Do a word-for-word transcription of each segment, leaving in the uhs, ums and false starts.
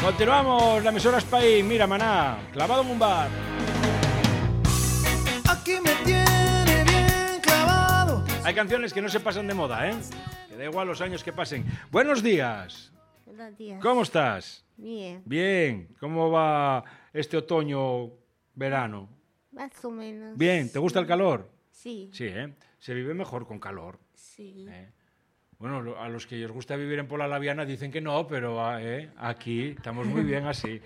Continuamos, la emisora Spy. Mira, maná, clavado en un bar. Aquí me tiene bien clavado. Hay canciones que no se pasan de moda, ¿eh? Que da igual los años que pasen. Buenos días. Buenos días. ¿Cómo estás? Bien, Bien. ¿Cómo va este otoño, verano? más o menos. Bien. ¿Te gusta el calor? Sí, Sí, ¿eh? Se vive mejor con calor. sí. ¿eh? Bueno, lo- a los que os gusta vivir en Pola Laviana dicen que no, pero ah, ¿eh? Aquí estamos muy bien así.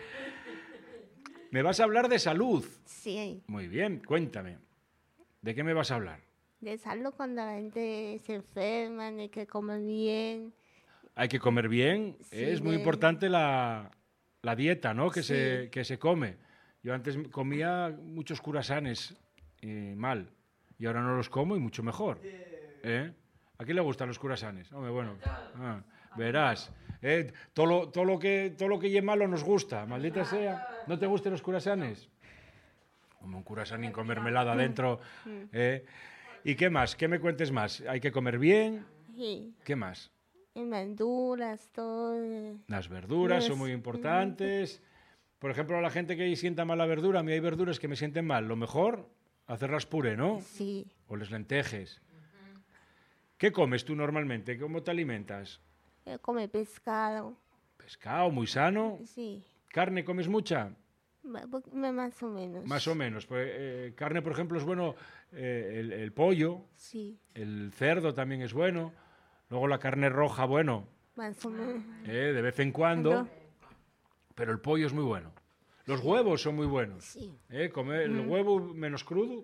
¿Me vas a hablar de salud? Sí, Muy bien, cuéntame. ¿De qué me vas a hablar? de salud cuando la gente se enferma, hay que comer bien. Hay que comer bien. Sí, es muy de- importante la, la dieta, ¿no? Que, Sí. se, que se come. Yo antes comía muchos curasanes eh, mal y ahora no los como y mucho mejor. ¿Eh? ¿A quién le gustan los curasanes? Hombre, bueno, ah, verás. ¿eh? Todo, lo, todo, lo que, todo lo que lleve malo nos gusta, maldita sea. ¿No te gustan los curasanes? Como un curasanín con mermelada adentro. ¿eh? ¿Y qué más? ¿Qué me cuentes más? Hay que comer bien. Sí, ¿Qué más? y verduras, todo. eh, Las verduras son Yes. muy importantes. Por ejemplo, a la gente que sienta mal la verdura, a mí hay verduras que me sienten mal. Lo mejor, hacerlas puré, ¿no? Sí, O las lentejes. ¿Qué comes tú normalmente? ¿Cómo te alimentas? eh, come pescado. Pescado, muy sano. Sí, ¿Carne comes mucha? ma- po- ma- más o menos. Más o menos. Pues, eh, carne, por ejemplo, es bueno eh, el, el pollo, Sí, el cerdo también es bueno. Luego la carne roja, bueno, más o menos. eh, de vez en cuando. Ando. Pero el pollo es muy bueno. Los huevos son muy buenos. Sí. ¿eh? Comer el huevo menos crudo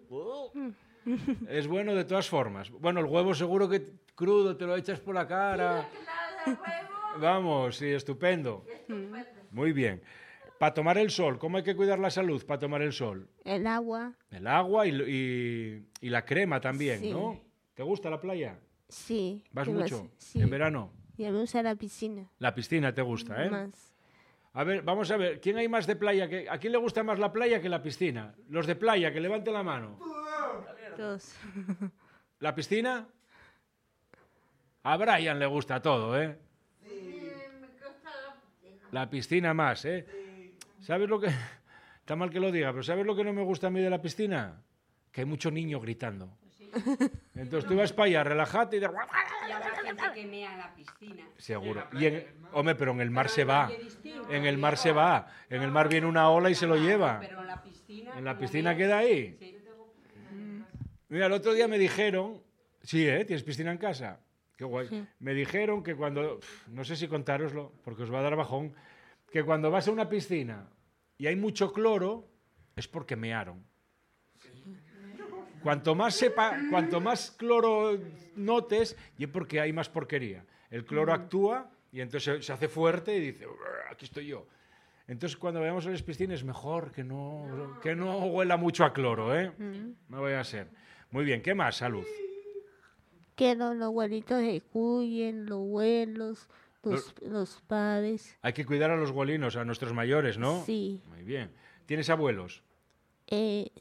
es bueno de todas formas. Bueno, el huevo seguro que crudo te lo echas por la cara. Vamos, sí, estupendo. Muy bien. Para tomar el sol, ¿cómo hay que cuidar la salud para tomar el sol? El agua, El agua y, y- y la crema también, Sí. ¿no? ¿Te gusta la playa? sí. ¿Vas y más- mucho? Sí, ¿En verano? y a mí me gusta la piscina. La piscina te gusta, ¿eh? Más. A ver, vamos a ver, ¿quién hay más de playa? Que, ¿a quién le gusta más la playa que la piscina? Los de playa, que levanten la mano. Dos. ¿La piscina? A Brian le gusta todo, ¿eh? La piscina más, ¿eh? ¿Sabes lo que...? Está mal que lo diga, pero ¿sabes lo que no me gusta a mí de la piscina? Que hay mucho niño gritando. Entonces tú vas para allá, relájate y... de- Y habrá gente que mea en la piscina. Seguro. Y en... Hombre, pero en el mar se va. En el mar se va. En el mar viene una ola y se lo lleva. Pero en la piscina... En la como piscina meas- queda ahí. Sí. Mira, el otro día me dijeron... Sí, ¿eh? ¿Tienes piscina en casa? Qué guay. Sí. Me dijeron que cuando... pf, No sé si contároslo, porque os va a dar bajón. Que cuando vas a una piscina y hay mucho cloro, es porque mearon. Cuanto más sepa, cuanto más cloro notes, y es porque hay más porquería. El cloro actúa y entonces se hace fuerte y dice, "Urgh, aquí estoy yo". Entonces cuando vayamos a las piscinas es mejor que no, que no huela mucho a cloro, ¿eh? No vaya a ser. Muy bien, ¿qué más? Salud. Que los, los abuelitos se cuiden, los abuelos, los, los padres. Hay que cuidar a los golinos, a nuestros mayores, ¿no? Sí. Muy bien. ¿Tienes abuelos? Eh,